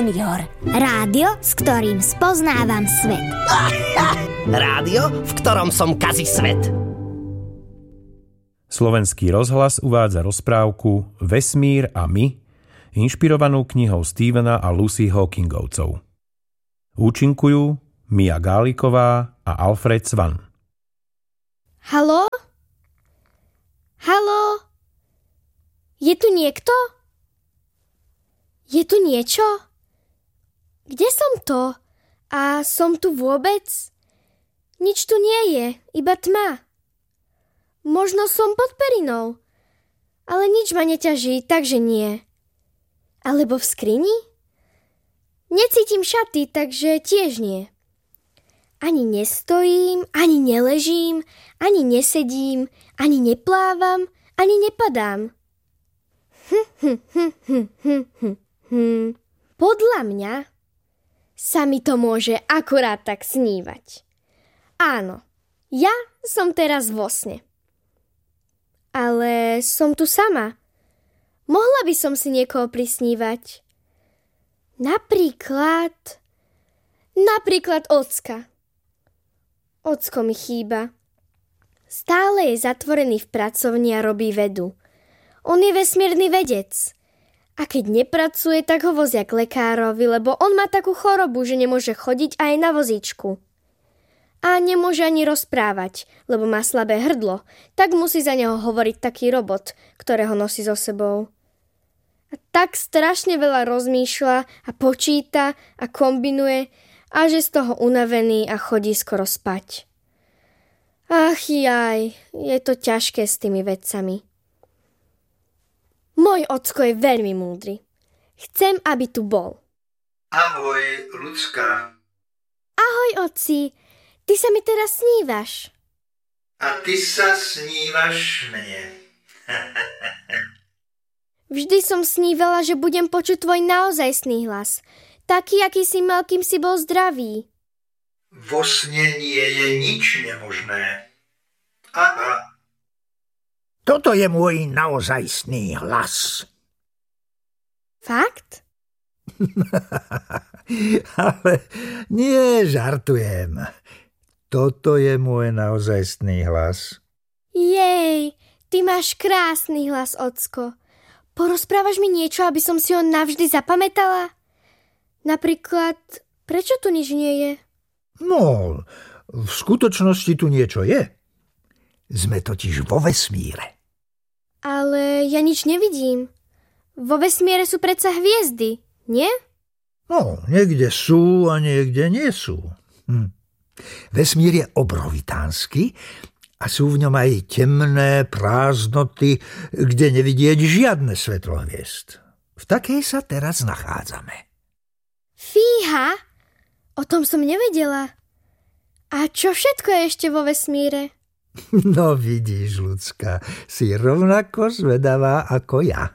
Junior. Rádio, s ktorým spoznávam svet. Rádio, v ktorom som kazi svet. Slovenský rozhlas uvádza rozprávku Vesmír a my, inšpirovanú knihou Stephena a Lucy Hawkingovcov. Účinkujú Mia Gáliková a Alfred Svan. Haló? Haló? Je tu niekto? Je tu niečo? Kde som to? A som tu vôbec? Nič tu nie je, iba tma. Možno som pod perinou, ale nič ma neťaží, takže nie. Alebo v skrini? Necítim šaty, takže tiež nie. Ani nestojím, ani neležím, ani nesedím, ani neplávam, ani nepadám. Podľa mňa sa mi to môže akurát tak snívať. Áno, ja som teraz vo sne. Ale som tu sama. Mohla by som si niekoho prisnívať. Napríklad Ocka. Ocko mi chýba. Stále je zatvorený v pracovni a robí vedu. On je vesmírny vedec. A keď nepracuje, tak ho vozia k lekárovi, lebo on má takú chorobu, že nemôže chodiť aj na vozíčku. A nemôže ani rozprávať, lebo má slabé hrdlo, tak musí za neho hovoriť taký robot, ktorého nosí so sebou. A tak strašne veľa rozmýšľa a počíta a kombinuje, a že z toho unavený a chodí skoro spať. Ach jaj, je to ťažké s tými vedcami. Môj ocko je veľmi múdry. Chcem, aby tu bol. Ahoj, ľudská. Ahoj, oci. Ty sa mi teraz snívaš. A ty sa snívaš mne. Vždy som snívala, že budem počuť tvoj naozajstný hlas. Taký, aký si mal, kým si bol zdravý. Vo sne nie je nič nemožné. Aha. Toto je môj naozajstný hlas. Fakt? Ale nie, žartujem. Toto je môj naozajstný hlas. Jej, ty máš krásny hlas, ocko. Porozprávaš mi niečo, aby som si ho navždy zapamätala? Napríklad, prečo tu nič nie je? No, v skutočnosti tu niečo je. Sme totiž vo vesmíre. Ale ja nič nevidím. Vo vesmíre sú predsa hviezdy, nie? No, niekde sú a niekde nie sú. Vesmír je obrovitánsky a sú v ňom aj temné prázdnoty, kde nevidieť žiadne svetlo hviezd. V takej sa teraz nachádzame. Fíha, o tom som nevedela. A čo všetko je ešte vo vesmíre? No vidíš, ľudská, si rovnako zvedavá ako ja.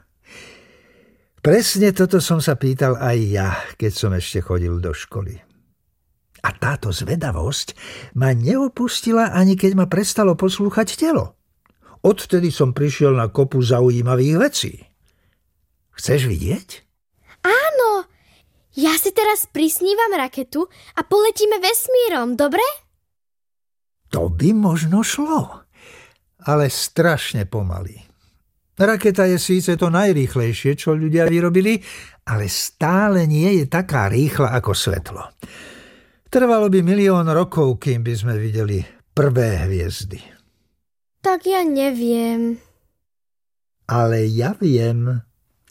Presne toto som sa pýtal aj ja, keď som ešte chodil do školy. A táto zvedavosť ma neopustila, ani keď ma prestalo poslúchať telo. Odtedy som prišiel na kopu zaujímavých vecí. Chceš vidieť? Áno, ja si teraz prisnívam raketu a poletíme vesmírom, dobre? To by možno šlo, ale strašne pomaly. Raketa je síce to najrýchlejšie, čo ľudia vyrobili, ale stále nie je taká rýchla ako svetlo. Trvalo by 1 000 000 rokov, kým by sme videli prvé hviezdy. Tak ja neviem. Ale ja viem.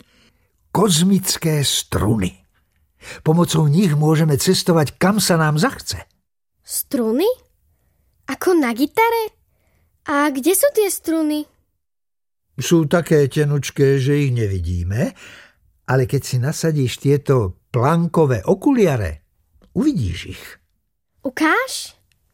Kozmické struny. Pomocou nich môžeme cestovať, kam sa nám zachce. Struny? Ako na gitare? A kde sú tie struny? Sú také tenučké, že ich nevidíme, ale keď si nasadíš tieto plankové okuliare, uvidíš ich. Ukáž?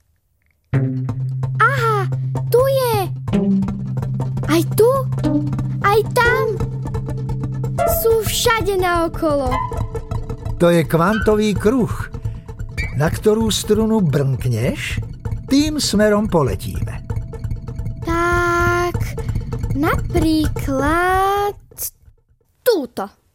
Aha, tu je. Aj tu, aj tam. Sú všade naokolo. To je kvantový kruh. Na ktorú strunu brnkneš, tým smerom poletíme. Tak, napríklad túto.